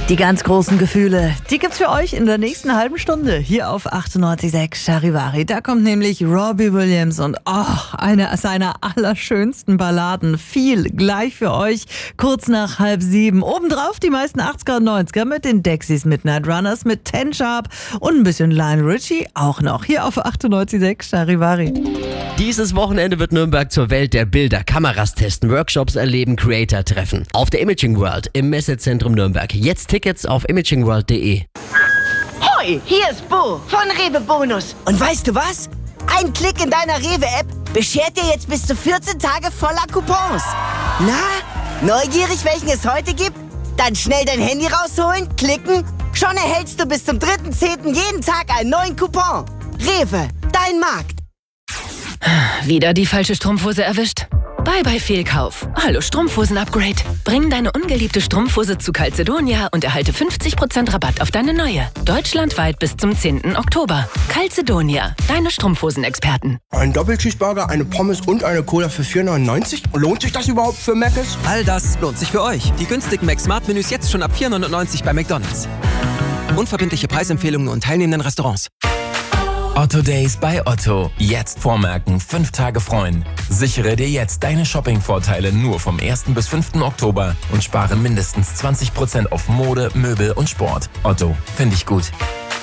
Die ganz großen Gefühle, die gibt's für euch in der nächsten halben Stunde hier auf 98.6 Charivari. Da kommt nämlich Robbie Williams und eine seiner allerschönsten Balladen. Viel gleich für euch, kurz nach 6:30. Obendrauf die meisten 80er und 90er mit den Dexys Midnight Runners, mit Ten Sharp und ein bisschen Lionel Richie auch noch hier auf 98.6 Charivari. Dieses Wochenende wird Nürnberg zur Welt der Bilder. Kameras testen, Workshops erleben, Creator treffen. Auf der Imaging World im Messezentrum Nürnberg. Jetzt Tickets auf imagingworld.de. Hoi, hier ist Bo von Rewe Bonus. Und weißt du was? Ein Klick in deiner Rewe-App beschert dir jetzt bis zu 14 Tage voller Coupons. Na, neugierig, welchen es heute gibt? Dann schnell dein Handy rausholen, klicken. Schon erhältst du bis zum 3.10. jeden Tag einen neuen Coupon. Rewe, dein Markt. Wieder die falsche Strumpfhose erwischt? Bye Fehlkauf. Hallo Strumpfhosen-Upgrade. Bring deine ungeliebte Strumpfhose zu Calzedonia und erhalte 50% Rabatt auf deine neue. Deutschlandweit bis zum 10. Oktober. Calzedonia, deine Strumpfhosen-Experten. Ein Doppelcheeseburger, eine Pommes und eine Cola für 4,99? Lohnt sich das überhaupt für Mc's? All das lohnt sich für euch. Die günstigen Mac-Smart-Menüs jetzt schon ab 4,99 bei McDonald's. Unverbindliche Preisempfehlungen und teilnehmenden Restaurants. Otto Days bei Otto. Jetzt vormerken, 5 Tage freuen. Sichere dir jetzt deine Shopping-Vorteile nur vom 1. bis 5. Oktober und spare mindestens 20% auf Mode, Möbel und Sport. Otto, finde ich gut.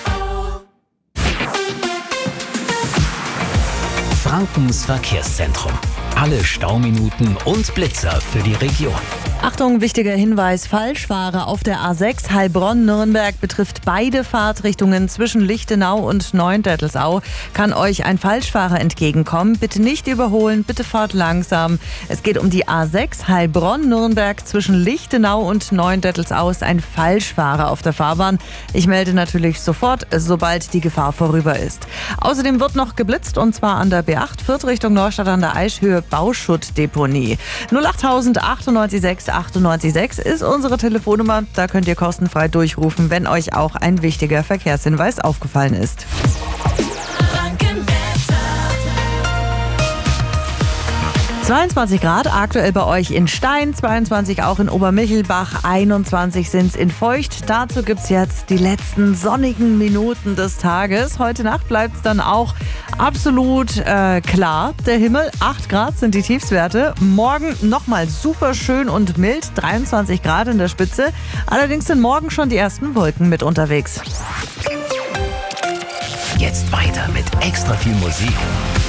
Frankens Verkehrszentrum. Alle Stauminuten und Blitzer für die Region. Achtung, wichtiger Hinweis, Falschfahrer auf der A6 Heilbronn-Nürnberg betrifft beide Fahrtrichtungen zwischen Lichtenau und Neuendettelsau. Kann euch ein Falschfahrer entgegenkommen? Bitte nicht überholen, bitte fahrt langsam. Es geht um die A6 Heilbronn-Nürnberg zwischen Lichtenau und Neuendettelsau ist ein Falschfahrer auf der Fahrbahn. Ich melde natürlich sofort, sobald die Gefahr vorüber ist. Außerdem wird noch geblitzt und zwar an der B8 Viertrichtung Neustadt an der Aischhöhe Bauschuttdeponie. 08000 98 6 ist unsere Telefonnummer. Da könnt ihr kostenfrei durchrufen, wenn euch auch ein wichtiger Verkehrshinweis aufgefallen ist. 22 Grad aktuell bei euch in Stein, 22 auch in Obermichelbach, 21 sind es in Feucht. Dazu gibt es jetzt die letzten sonnigen Minuten des Tages. Heute Nacht bleibt es dann auch absolut klar. Der Himmel, 8 Grad sind die Tiefstwerte. Morgen nochmal super schön und mild, 23 Grad in der Spitze. Allerdings sind morgen schon die ersten Wolken mit unterwegs. Jetzt weiter mit extra viel Musik